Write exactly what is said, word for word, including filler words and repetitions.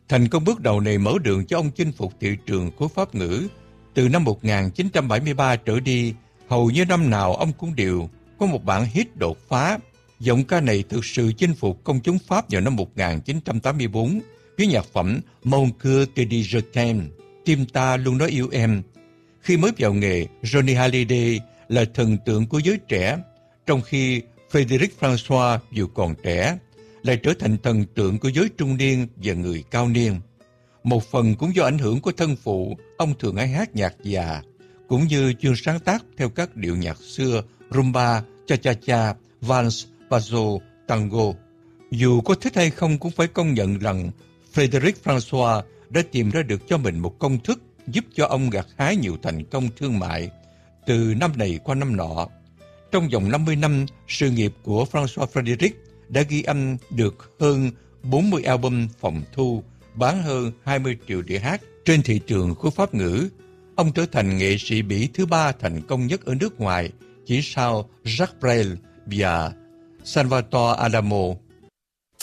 Thành công bước đầu này mở đường cho ông chinh phục thị trường của Pháp ngữ. Từ năm một nghìn chín trăm bảy mươi ba trở đi, hầu như năm nào ông cũng đều có một bản hit đột phá. Giọng ca này thực sự chinh phục công chúng Pháp vào năm một nghìn chín trăm tám mươi tư với nhạc phẩm Mon cœur te dit je t'aime, tim ta luôn nói yêu em. Khi mới vào nghề, Johnny Hallyday là thần tượng của giới trẻ, trong khi Frédéric François dù còn trẻ, lại trở thành thần tượng của giới trung niên và người cao niên. Một phần cũng do ảnh hưởng của thân phụ, ông thường hay hát nhạc già, cũng như chuyên sáng tác theo các điệu nhạc xưa, rumba, cha-cha-cha, vals, paso, tango. Dù có thích hay không cũng phải công nhận rằng Frédéric François đã tìm ra được cho mình một công thức giúp cho ông gặt hái nhiều thành công thương mại từ năm này qua năm nọ. Trong vòng năm mươi năm, sự nghiệp của François Frédéric đã ghi âm được hơn bốn mươi album phòng thu, bán hơn hai mươi triệu đĩa hát trên thị trường của Pháp ngữ. Ông trở thành nghệ sĩ Bỉ thứ ba thành công nhất ở nước ngoài, chỉ sau Jacques Brel và Salvatore Adamo.